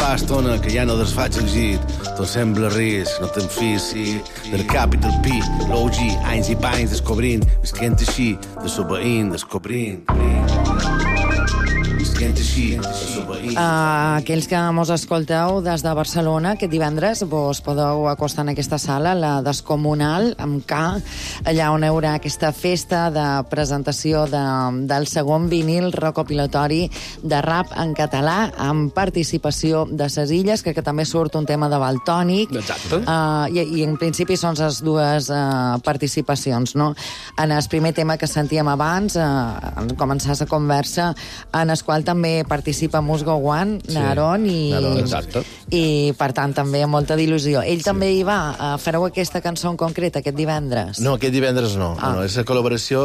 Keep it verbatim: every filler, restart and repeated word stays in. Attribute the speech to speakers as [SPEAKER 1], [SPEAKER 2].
[SPEAKER 1] fa estona que ja no desfaig el git. Tot sembla risc, no te'n fiï, del Capital P, l'O G, anys i panys descobrint, visquent així, desobeint, descobrint. Visquent així, desobeint.
[SPEAKER 2] Uh, aquells que mos escolteu des de Barcelona, aquest divendres vos podeu acostar en aquesta sala, la Descomunal, amb K, allà on hi haurà aquesta festa de presentació de, del segon vinil recopilatori de rap en català, amb participació de ses Illes, crec que també surt un tema de Valtònic.
[SPEAKER 3] Exacte.
[SPEAKER 2] Uh, i, I en principi són les dues uh, participacions, no? En el primer tema que sentíem abans, uh, en començar la conversa, en el qual també participa Musgo One, sí. Naron, i,
[SPEAKER 3] Exacte.
[SPEAKER 2] i per tant també amb molta d'il·lusió. Ell sí. també hi va. Uh, fareu aquesta cançó en concret aquest divendres?
[SPEAKER 1] No, aquest divendres no.
[SPEAKER 2] Ah.
[SPEAKER 1] no és la col·laboració